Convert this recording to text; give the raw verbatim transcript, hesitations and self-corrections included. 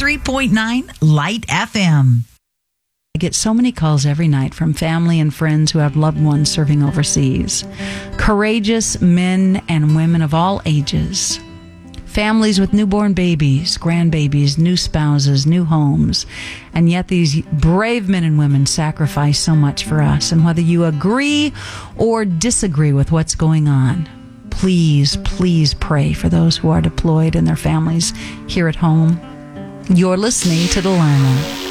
three point nine Light F M. I get so many calls every night from family and friends who have loved ones serving overseas. Courageous men and women of all ages. Families with newborn babies, grandbabies, new spouses, new homes. And yet these brave men and women sacrifice so much for us. And whether you agree or disagree with what's going on, please, please pray for those who are deployed and their families here at home. You're listening to Delarno.